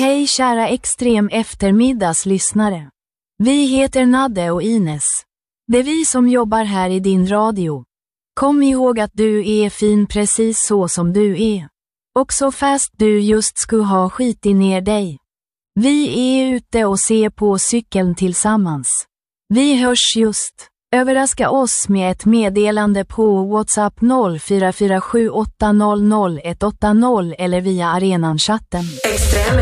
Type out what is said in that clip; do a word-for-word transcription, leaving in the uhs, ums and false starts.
Hej kära extrem eftermiddagslyssnare. Vi heter Nadde och Ines. Det är vi som jobbar här i din radio. Kom ihåg att du är fin precis så som du är. Också fast du just skulle ha skitit ner dig. Vi är ute och ser på cykeln tillsammans. Vi hörs just. Överraska oss med ett meddelande på WhatsApp noll fyra fyra sju åtta noll noll ett åtta noll eller via arenan-chatten. Extrem